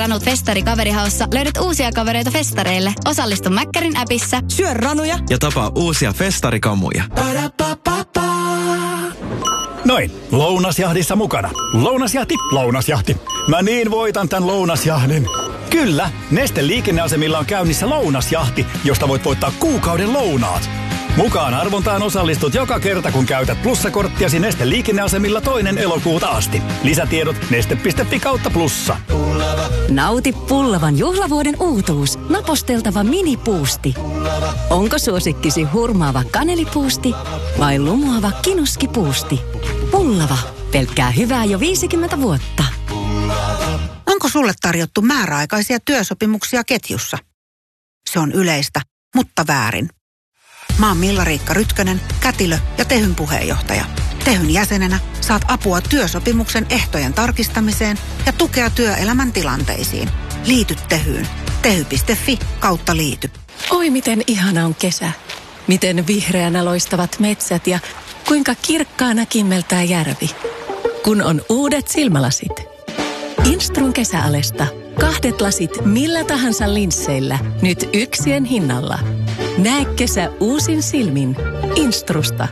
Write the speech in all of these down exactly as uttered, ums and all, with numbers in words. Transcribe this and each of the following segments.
Ranut Festari kaverihaussa löydät uusia kavereita festareille. Osallistu Mäkkärin appissa. Syö ranuja ja tapaa uusia festarikamuja. Noin, lounasjahdissa mukana. Lounasjahti, lounasjahti. Mä niin voitan tän lounasjahdin. Kyllä, Neste liikenneasemilla on käynnissä lounasjahti, josta voit voittaa kuukauden lounaat. Mukaan arvontaan osallistut joka kerta, kun käytät plussakorttiasi Neste liikenneasemilla toinen elokuuta asti. Lisätiedot neste piste fi kautta plussa. Nauti pullavan juhlavuoden uutuus. Naposteltava minipuusti. Onko suosikkisi hurmaava kanelipuusti vai lumoava kinuskipuusti? Pullava. Pelkkää hyvää jo viisikymmentä vuotta. Onko sulle tarjottu määräaikaisia työsopimuksia ketjussa? Se on yleistä, mutta väärin. Mä oon Milla-Riikka Rytkönen, kätilö ja Tehyn puheenjohtaja. Tehyn jäsenenä saat apua työsopimuksen ehtojen tarkistamiseen ja tukea työelämän tilanteisiin. Liity Tehyyn. tehy piste fi kautta liity. Oi miten ihana on kesä. Miten vihreänä loistavat metsät ja kuinka kirkkaana kimmeltää järvi. Kun on uudet silmälasit. Instrun kesäalesta. Kahdet lasit millä tahansa linsseillä. Nyt yksien hinnalla. Näe kesä uusin silmin. Instrusta.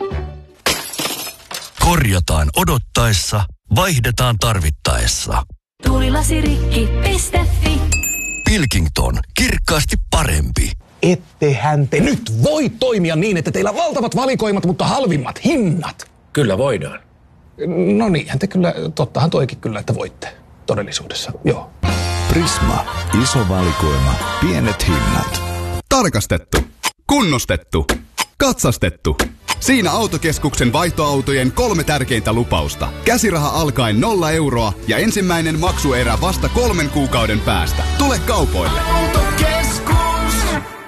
Korjataan odottaessa, vaihdetaan tarvittaessa. Tuulilasirikki piste fi. Pilkington. Kirkkaasti parempi. Ettehän te nyt voi toimia niin, että teillä on valtavat valikoimat, mutta halvimmat hinnat. Kyllä voidaan. No niinhän te kyllä, tottahan toikin kyllä, että voitte todellisuudessa, joo. Prisma. Iso valikoima. Pienet hinnat. Tarkastettu. Kunnostettu. Katsastettu. Siinä Autokeskuksen vaihtoautojen kolme tärkeintä lupausta. Käsiraha alkaen nolla euroa ja ensimmäinen maksuerä vasta kolmen kuukauden päästä. Tule kaupoille. Autokeskus.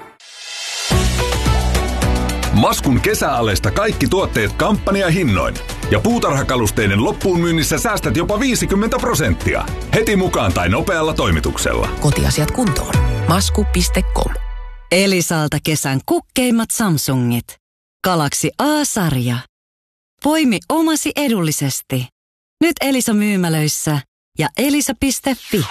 Maskun kesäalesta kaikki tuotteet kampanjahinnoin. Ja puutarhakalusteiden loppuun myynnissä säästät jopa viisikymmentä prosenttia. Heti mukaan tai nopealla toimituksella. Kotiasiat kuntoon. masku piste com. Elisalta kesän kukkeimmat Samsungit. Galaxy A-sarja. Poimi omasi edullisesti. Nyt Elisa myymälöissä ja elisa piste fi.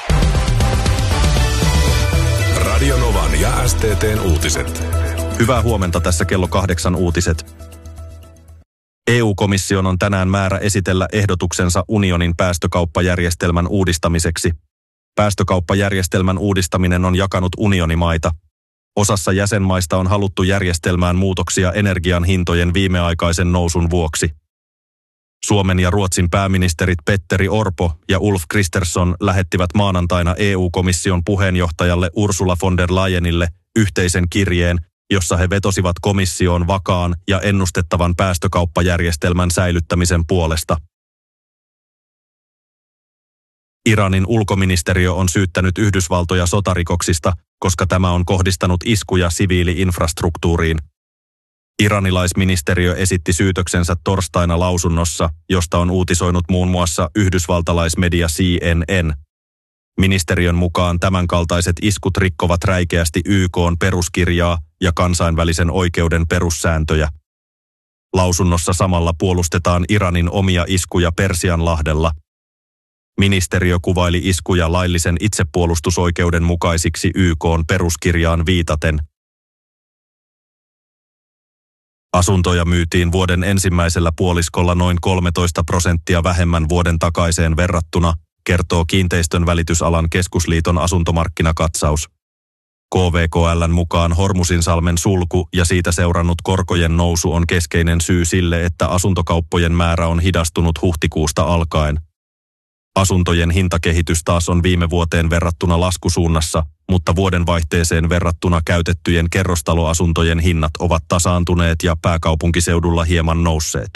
Radio Novan ja S T T:n uutiset. Hyvää huomenta, tässä kello kahdeksan uutiset. E U-komission on tänään määrä esitellä ehdotuksensa unionin päästökauppajärjestelmän uudistamiseksi. Päästökauppajärjestelmän uudistaminen on jakanut unionimaita. Osassa jäsenmaista on haluttu järjestelmään muutoksia energian hintojen viimeaikaisen nousun vuoksi. Suomen ja Ruotsin pääministerit Petteri Orpo ja Ulf Kristersson lähettivät maanantaina E U-komission puheenjohtajalle Ursula von der Leyenille yhteisen kirjeen, jossa he vetosivat komissioon vakaan ja ennustettavan päästökauppajärjestelmän säilyttämisen puolesta. Iranin ulkoministeriö on syyttänyt Yhdysvaltoja sotarikoksista, koska tämä on kohdistanut iskuja siviili-infrastruktuuriin. Iranilaisministeriö esitti syytöksensä torstaina lausunnossa, josta on uutisoinut muun muassa yhdysvaltalaismedia C N N. Ministeriön mukaan tämänkaltaiset iskut rikkovat räikeästi Y K:n peruskirjaa ja kansainvälisen oikeuden perussääntöjä. Lausunnossa samalla puolustetaan Iranin omia iskuja Persianlahdella. Ministeriö kuvaili iskuja laillisen itsepuolustusoikeuden mukaisiksi Y K:n peruskirjaan viitaten. Asuntoja myytiin vuoden ensimmäisellä puoliskolla noin kolmetoista prosenttia vähemmän vuoden takaiseen verrattuna, kertoo Kiinteistön välitysalan keskusliiton asuntomarkkinakatsaus. K V K L:n mukaan Hormusinsalmen sulku ja siitä seurannut korkojen nousu on keskeinen syy sille, että asuntokauppojen määrä on hidastunut huhtikuusta alkaen. Asuntojen hintakehitys taas on viime vuoteen verrattuna laskusuunnassa, mutta vuodenvaihteeseen verrattuna käytettyjen kerrostaloasuntojen hinnat ovat tasaantuneet ja pääkaupunkiseudulla hieman nousseet.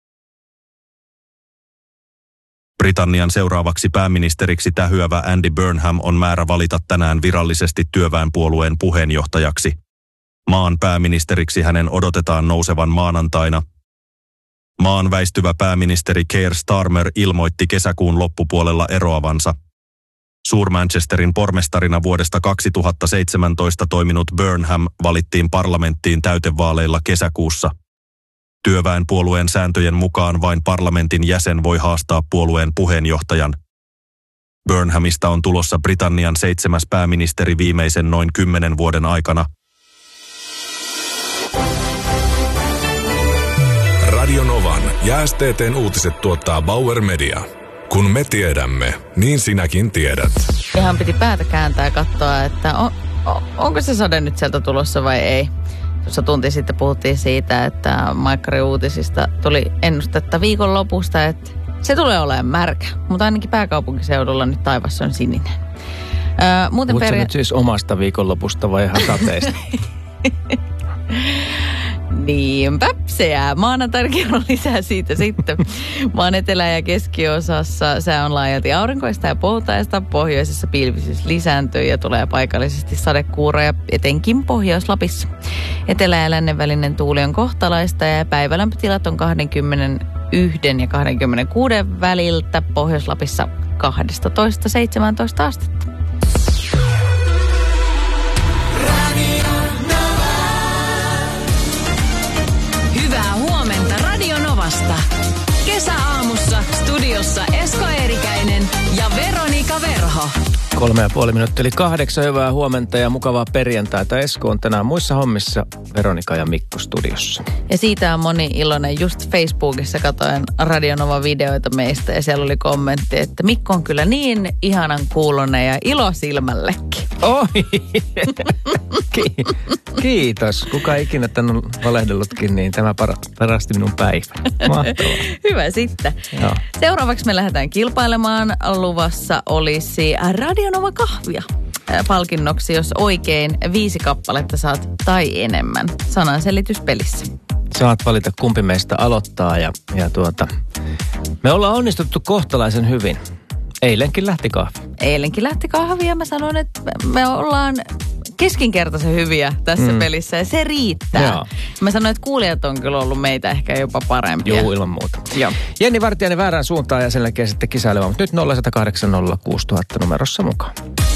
Britannian seuraavaksi pääministeriksi tähyävä Andy Burnham on määrä valita tänään virallisesti työväenpuolueen puheenjohtajaksi. Maan pääministeriksi hänen odotetaan nousevan maanantaina. Maan väistyvä pääministeri Keir Starmer ilmoitti kesäkuun loppupuolella eroavansa. Suur-Manchesterin pormestarina vuodesta kaksituhattaseitsemäntoista toiminut Burnham valittiin parlamenttiin täytevaaleilla kesäkuussa. Työväenpuolueen sääntöjen mukaan vain parlamentin jäsen voi haastaa puolueen puheenjohtajan. Burnhamista on tulossa Britannian seitsemäs pääministeri viimeisen noin kymmenen vuoden aikana. Radio Novan ja S T T:n uutiset tuottaa Bauer Media. Kun me tiedämme, niin sinäkin tiedät. Ihan piti päätä kääntää ja katsoa, että on, on, onko se sade nyt sieltä tulossa vai ei. Tuossa tunti sitten puhuttiin siitä, että Maikkarin uutisista tuli ennustetta viikonlopusta, että se tulee olemaan märkä. Mutta ainakin pääkaupunkiseudulla nyt taivas on sininen. Öö, muuten Puhutko peria- nyt siis omasta viikonlopusta vai ihan sateesta? Niinpä, se jää. Maanantaina kerron lisää siitä sitten. Maan etelä- ja keskiosassa sää on laajalti aurinkoista ja poutaista. Pohjoisessa pilvisyys lisääntyy ja tulee paikallisesti sadekuuroja, etenkin Pohjois-Lapissa. Etelä- ja lännen välinen tuuli on kohtalaista ja päivälämpötilat on kaksikymmentäyksi ja kaksikymmentäkuusi väliltä. Pohjois-Lapissa kaksitoista seitsemäntoista astetta. Hyvää huomenta Radio Novasta. Kesäaamussa studiossa Esko Eerikäinen ja Veronika Verho. Kolme ja puoli minuuttia eli kahdeksan. Hyvää huomenta ja mukavaa perjantaita. Esko on tänään muissa hommissa, Veronika ja Mikko studiossa. Ja siitä on moni iloinen. Just Facebookissa katsoin Radio Nova videoita meistä ja siellä oli kommentti, että Mikko on kyllä niin ihanan kuulonen ja ilo silmällekin. Oi! Kiitos. Kuka ikinä tän on valehdellutkin, niin tämä parasti minun päivän. Mahtavaa. Hyvä sitten. Joo. Seuraavaksi me lähdetään kilpailemaan. Luvassa olisi Radio Nova kahvia palkinnoksi, jos oikein viisi kappaletta saat tai enemmän sananselityspelissä. Saat valita, kumpi meistä aloittaa ja, ja tuota, me ollaan onnistuttu kohtalaisen hyvin. Eilenkin lähti kahvi. Eilenkin lähti kahvi ja mä sanon, että me ollaan keskinkertaisen hyviä tässä mm. pelissä ja se riittää. Joo. Mä sanoin, että kuulijat on kyllä ollut meitä ehkä jopa parempia. Joo, ilman muuta. Joo. Jenni Vartiainen väärään suuntaan ja sen jälkeen sitten kisailemaan. Mutta nyt nolla yksi nolla kahdeksan nolla kuusi nolla nolla numerossa mukaan.